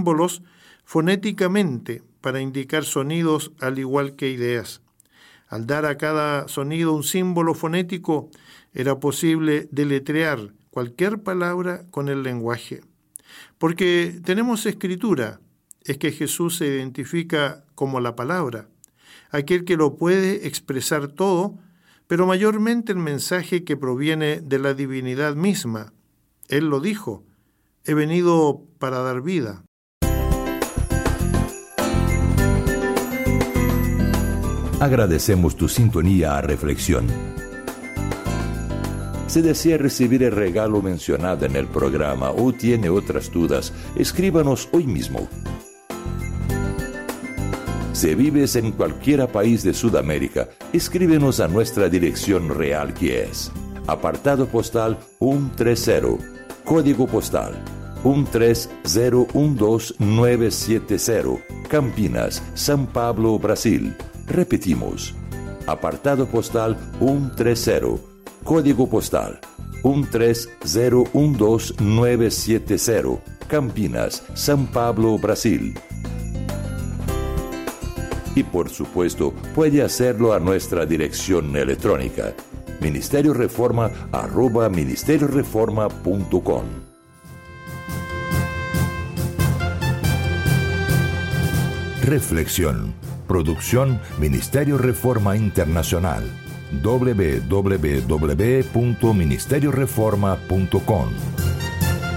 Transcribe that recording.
símbolos fonéticamente para indicar sonidos al igual que ideas. Al dar a cada sonido un símbolo fonético, era posible deletrear cualquier palabra con el lenguaje. Porque tenemos escritura, es que Jesús se identifica como la palabra, aquel que lo puede expresar todo, pero mayormente el mensaje que proviene de la divinidad misma. Él lo dijo: he venido para dar vida. Agradecemos tu sintonía a Reflexión. Si desea recibir el regalo mencionado en el programa o tiene otras dudas, escríbanos hoy mismo. Si vives en cualquier país de Sudamérica, escríbenos a nuestra dirección real, que es apartado postal 130, código postal 13012970, Campinas, São Paulo, Brasil. Repetimos, apartado postal 130, código postal 13012970, Campinas, São Paulo, Brasil. Y por supuesto, puede hacerlo a nuestra dirección electrónica, ministerioreforma@ministerioreforma.com. Reflexión. Producción Ministerio Reforma Internacional. www.ministerioreforma.com